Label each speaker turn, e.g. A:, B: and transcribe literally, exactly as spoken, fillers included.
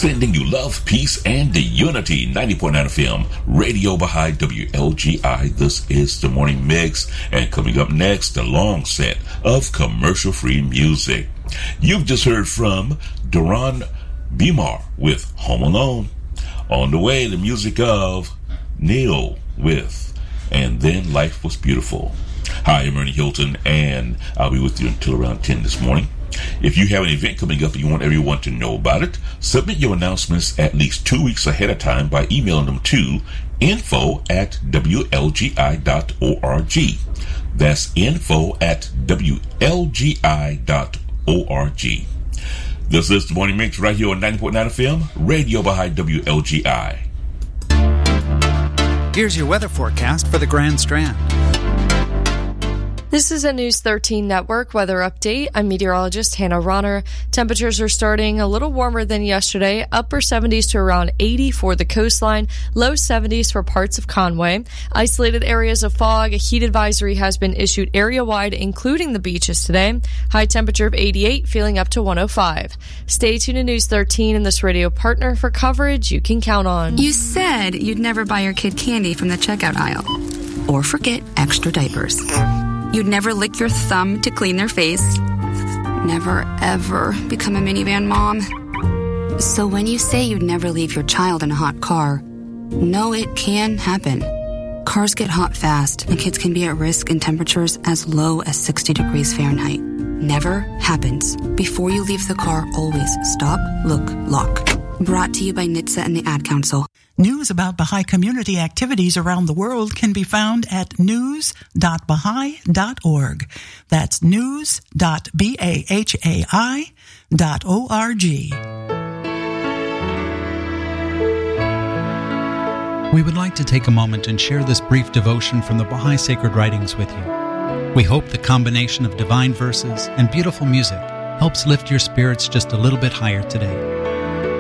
A: sending you love, peace, and the unity. ninety point nine F M, Radio Baha'i, W L G I. This is the Morning Mix. And coming up next, the long set of commercial-free music. You've just heard from Duran Bimar with Home Alone. On the way, the music of Neil with And Then Life Was Beautiful. Hi, I'm Ernie Hilton, and I'll be with you until around ten this morning. If you have an event coming up and you want everyone to know about it, submit your announcements at least two weeks ahead of time by emailing them to info at W L G I dot org. That's info at W L G I dot org. This is the Morning Mix right here on ninety point nine F M, Radio Baha'i, W L G I.
B: Here's your weather forecast for the Grand Strand.
C: This is a News thirteen Network weather update. I'm meteorologist Hannah Ronner. Temperatures are starting a little warmer than yesterday, upper seventies to around eighty for the coastline, low seventies for parts of Conway. Isolated areas of fog, a heat advisory has been issued area-wide, including the beaches today. High temperature of eighty-eight, feeling up to one oh five. Stay tuned to News thirteen and this radio partner for coverage you can count on.
D: You said you'd never buy your kid candy from the checkout aisle. Or forget extra diapers. You'd never lick your thumb to clean their face. Never, ever become a minivan mom. So when you say you'd never leave your child in a hot car, know it can happen. Cars get hot fast, and kids can be at risk in temperatures as low as sixty degrees Fahrenheit. Never happens. Before you leave the car, always stop, look, lock. Brought to you by N H T S A and the Ad Council.
E: News about Baha'i community activities around the world can be found at news dot baha'i dot org. That's news dot bahai dot org.
B: We would like to take a moment and share this brief devotion from the Baha'i Sacred Writings with you. We hope the combination of divine verses and beautiful music helps lift your spirits just a little bit higher today.